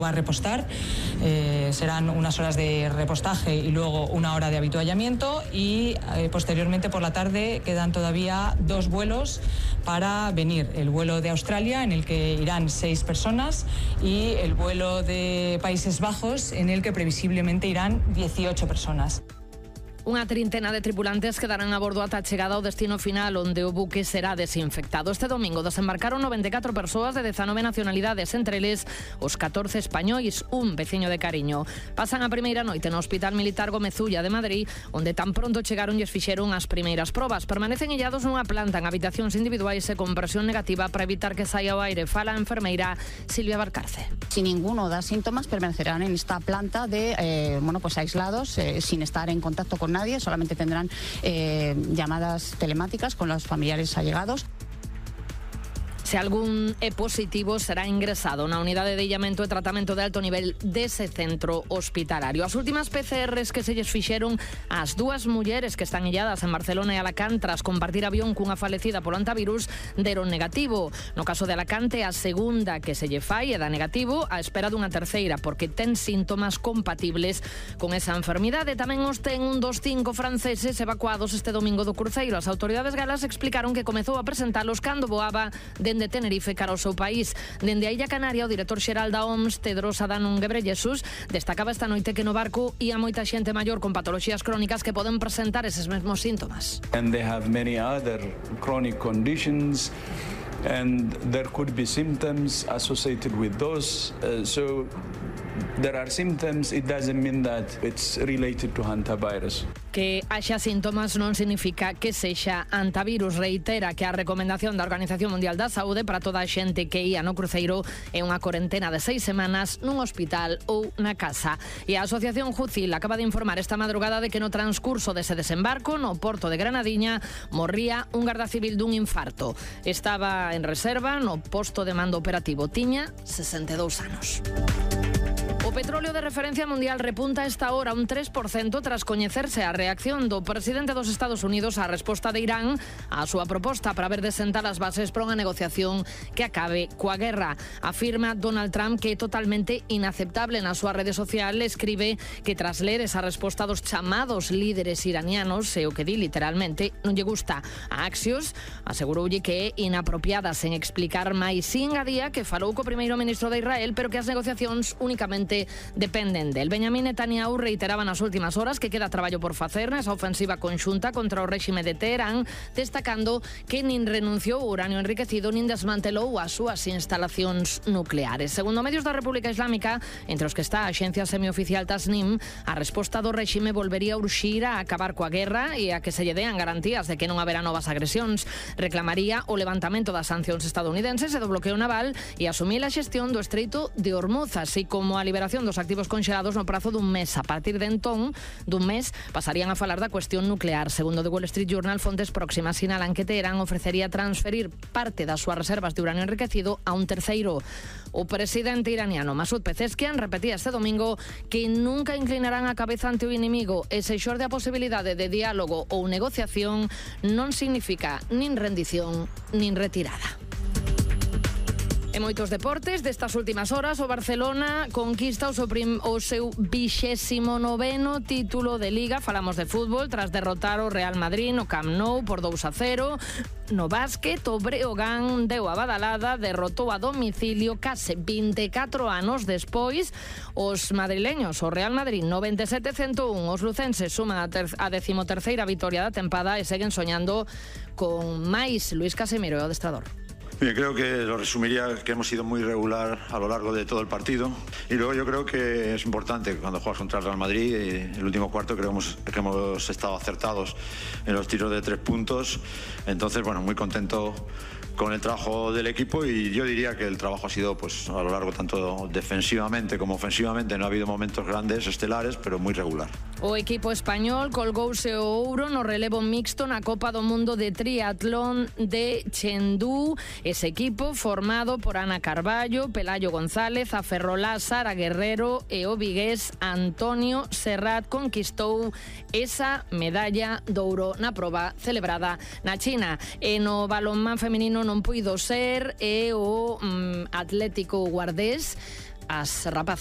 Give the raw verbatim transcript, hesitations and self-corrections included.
Va a repostar, eh, serán unas horas de repostaje y luego una hora de habituallamiento y eh, posteriormente por la tarde quedan todavía dos vuelos para venir. El vuelo de Australia en el que irán seis personas y el vuelo de Países Bajos en el que previsiblemente irán dieciocho personas. Unha trintena de tripulantes quedarán a bordo ata a chegada ao destino final onde o buque será desinfectado. Este domingo desembarcaron noventa e catro persoas de dezanove nacionalidades, entre eles os catorce españois, un veciño de cariño. Pasan a primeira noite no Hospital Militar Gómez Ulla de Madrid, onde tan pronto chegaron e fixeron as primeiras probas. Permanecen illados nunha planta en habitacións individuais e con presión negativa para evitar que saia ao aire. Fala a enfermeira Silvia Valcarce. Si ninguno da síntomas, permanecerán en esta planta de, eh, bueno, pues aislados, eh, sin estar en contacto con nadie, solamente tendrán eh, llamadas telemáticas con los familiares allegados. Se algún é positivo, será ingresado na unidade de illamento e tratamento de alto nivel dese centro hospitalario. As últimas P C Rs que se lles fixeron ás dúas mulleres que están illadas en Barcelona e Alacant tras compartir avión cunha falecida polo antivirus deron negativo. No caso de Alacante, a segunda que se lle fai é da negativo á espera dunha terceira porque ten síntomas compatibles con esa enfermidade. Tamén os ten un dos cinco franceses evacuados este domingo do cruceiro. As autoridades galas explicaron que comezou a presentalos cando voaba dende de Tenerife cara ao seu país. Dende a Illa Canaria, o director xeral da O M S, Tedros Adhanom Ghebreyesus, destacaba esta noite que no barco ía moita xente maior con patoloxías crónicas que poden presentar eses mesmos síntomas. And they have many other chronic conditions and there could be symptoms associated with those. Uh, so there are symptoms, it doesn't mean that it's related to hantavirus. Que haxa síntomas non significa que sexa antivirus. Reitera que a recomendación da Organización Mundial da Saúde para toda a xente que ía no cruceiro é unha corentena de seis semanas nun hospital ou na casa. E a Asociación Jucil acaba de informar esta madrugada de que no transcurso dese desembarco no porto de Granadiña morría un garda civil dun infarto. Estaba en reserva no posto de mando operativo. Tiña sesenta e dous anos. O petróleo de referencia mundial repunta esta hora un tres por cento tras coñecerse a reacción do presidente dos Estados Unidos á resposta de Irán á súa proposta para ver de sentar as bases para unha negociación que acabe coa guerra. Afirma Donald Trump que é totalmente inaceptable. Na súa rede social escribe que tras ler esa resposta dos chamados líderes iranianos, e o que di literalmente, non lle gusta. A Axios aseguroulle que é inapropiada sen explicar máis. Sin engadía que falou co primeiro ministro de Israel, pero que as negociacións únicamente dependen del. Benjamín Netanyahu reiteraba nas últimas horas que queda traballo por facer nesa ofensiva conxunta contra o réxime de Teherán, destacando que nin renunciou o uranio enriquecido nin desmantelou as súas instalacións nucleares. Segundo medios da República Islámica, entre os que está a axencia semioficial Tasnim, a resposta do réxime volvería a urxir a acabar coa guerra e a que se lle dean garantías de que non haberá novas agresións. Reclamaría o levantamento das sancións estadounidenses e do bloqueo naval e asumir a xestión do Estreito de Hormuz, así como a liberación dos activos conxelados no prazo dun mes. A partir de entón, dun mes, pasarían a falar da cuestión nuclear. Segundo The Wall Street Journal, fontes próximas sinalan que Teherán ofrecería transferir parte das súas reservas de uranio enriquecido a un terceiro. O presidente iraniano Masoud Pezeshkian repetía este domingo que nunca inclinarán a cabeza ante o inimigo e se xorde a posibilidade de diálogo ou negociación non significa nin rendición nin retirada. En moitos deportes, destas últimas horas, o Barcelona conquista o seu, prim, o seu vixésimo noveno título de Liga. Falamos de fútbol, tras derrotar o Real Madrid no Camp Nou por dous a cero. No básquet, o Breogán deu a badalada, derrotou a domicilio case vinte e catro anos despois os madrileños. O Real Madrid noventa e sete a ciento un. Os lucenses suman a, ter a decimoterceira vitoria da tempada e seguen soñando con máis. Luis Casemiro, o adestrador. Bien, creo que lo resumiría que hemos sido muy regular a lo largo de todo el partido y luego yo creo que es importante cuando juegas contra el Real Madrid, y el último cuarto creo que hemos, que hemos estado acertados en los tiros de tres puntos, entonces bueno, muy contento con el trabajo del equipo y yo diría que el trabajo ha sido pues a lo largo tanto defensivamente como ofensivamente, no ha habido momentos grandes, estelares, pero muy regular. O equipo español colgouse o ouro no relevo mixto na Copa do Mundo de Triatlón de Chengdu. Ese equipo formado por Ana Carballo, Pelayo González, Aferrolá, Sara Guerrero e o vigués Antonio Serrat conquistou esa medalla de ouro na proba celebrada na China. E no balonmán feminino non puido ser e o mm, Atlético Guardés as rapazas.